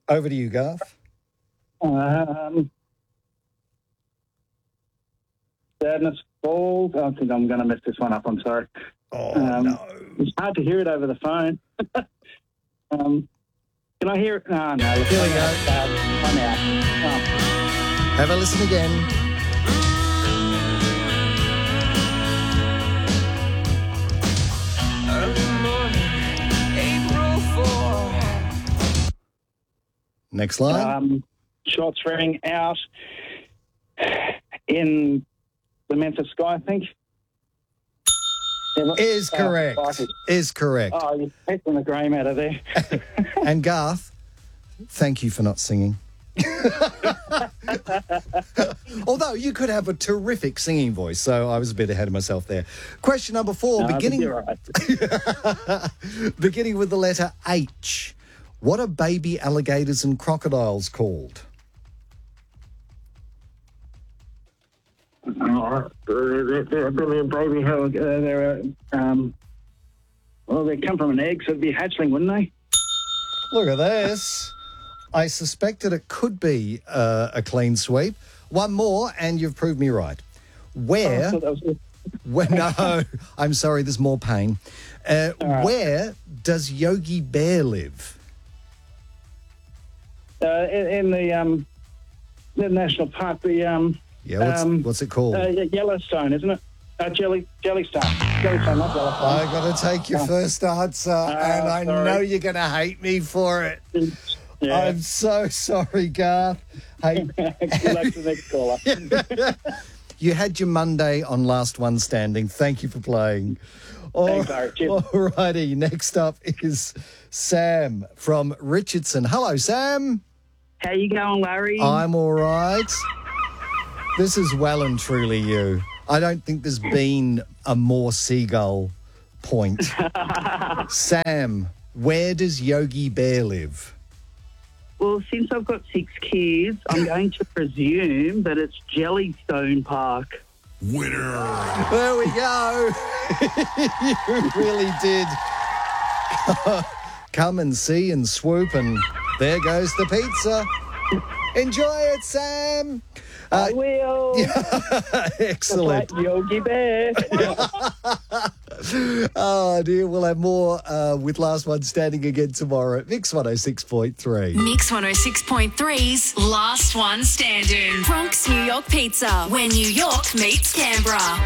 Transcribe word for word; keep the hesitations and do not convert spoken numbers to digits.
Over to you, Garth. Um, Sadness Falls. I think I'm going to mess this one up. I'm sorry. Oh, um, no. It's hard to hear it over the phone. um, can I hear it? No, no. Look, Here we I'm go. out. I'm out. Oh. Have a listen again. Next line. Um, shots rang out in the Memphis Sky, I think. Is Uh, correct. Vikings. Is correct. Oh, you're taking the grime out of there. And Garth, thank you for not singing. Although you could have a terrific singing voice, so I was a bit ahead of myself there. Question number four, No, beginning, you're right. beginning with the letter H. What are baby alligators and crocodiles called? Oh, they're, they're a brilliant baby. How uh, they're um, well, they come from an egg, so it'd be a hatchling, wouldn't they? Look at this. I suspected it could be uh, a clean sweep. One more, and you've proved me right. Where? Oh, I thought that was it. Where, no, I'm sorry, there's more pain. Uh, right. Where does Yogi Bear live? Uh, in, in the um, the national park, the um, Yeah, what's, um, what's it called? uh, Yellowstone, isn't it? Uh, Jelly Jellystone, Jellystone, not Yellowstone. I got to take your first answer, and I sorry. know you're going to hate me for it. Yeah. I'm so sorry, Garth. Hey, Good luck to the next caller. you had your Monday on Last One Standing. Thank you for playing. Thanks, Art. Cheers. All righty. Next up is Sam from Richardson. Hello, Sam. How you going, Larry? I'm all right. This is well and truly you. I don't think there's been a more seagull point. Sam, where does Yogi Bear live? Well, since I've got six kids, I'm going to presume that it's Jellystone Park. Winner. There we go. You really did come and see and swoop, and there goes the pizza. Enjoy it, Sam. I will. Excellent. Like Yogi Bear. Oh, dear. We'll have more uh, with Last One Standing again tomorrow at Mix one oh six point three. Mix one oh six point three's Last One Standing. Bronx, New York Pizza, where New York meets Canberra.